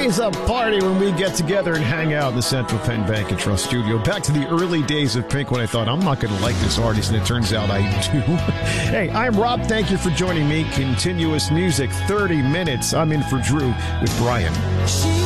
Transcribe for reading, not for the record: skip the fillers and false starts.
always a party when we get together and hang out in the Central Penn Bank and Trust studio. Back to the early days of Pink when I thought, I'm not going to like this artist, and it turns out I do. Hey, I'm Rob. Thank you for joining me. Continuous music, 30 minutes. I'm in for Drew with Brian.